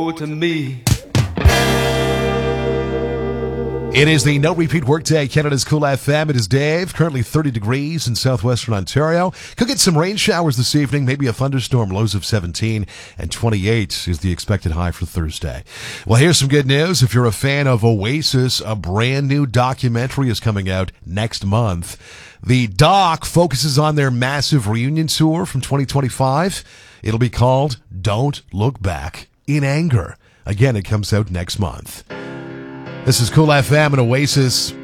to me. It is the No Repeat Workday, Canada's Cool FM. It is Dave, currently 30 degrees in southwestern Ontario. Could get some rain showers this evening, maybe a thunderstorm, lows of 17, and 28 is the expected high for Thursday. Well, here's some good news. If you're a fan of Oasis, a brand new documentary is coming out next month. The doc focuses on their massive reunion tour from 2025. It'll be called Don't Look Back in Anger. Again, it comes out next month. This is Cool FM and Oasis.